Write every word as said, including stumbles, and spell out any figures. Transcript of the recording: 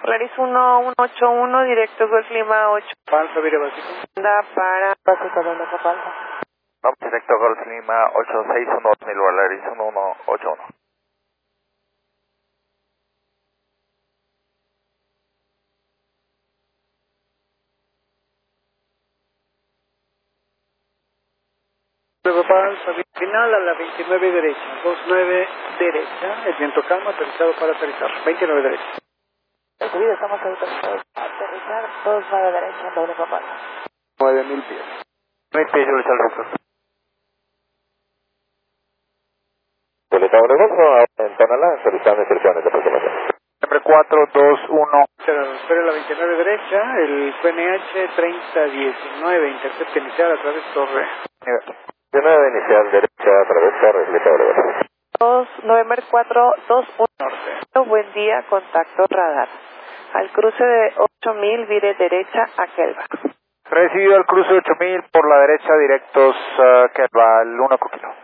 Polaris uno uno ocho uno, directo Golf Lima ocho. Falso, vire básico. Anda para básico de la Falso. Vamos, directo Golf Lima ocho seis uno mil, Polaris uno uno ocho uno. Luego falso, final a la veintinueve derecha, veintinueve derecha, el viento calma, aterrizado para aterrizar, veintinueve derecha. Recibido, estamos autorizados a aterrizar, veintinueve derecha, doble papal. nueve mil pies. nueve pies, yo le echo el ruso. Boleta de Golfo, en Tonalá, solicitando instrucciones de aproximación. Nombre cuatro dos uno. Espera la veintinueve derecha, el P N H treinta diecinueve, intercepta inicial a través torre. veintinueve inicial derecha a través torre, Boleta de Golfo. dos, November cuatro dos uno. Norte. Buen día, contacto radar. Al cruce de ocho mil, vire derecha a Kelva. Recibido el cruce ocho mil por la derecha, directos uh, Kelva, el uno kilo.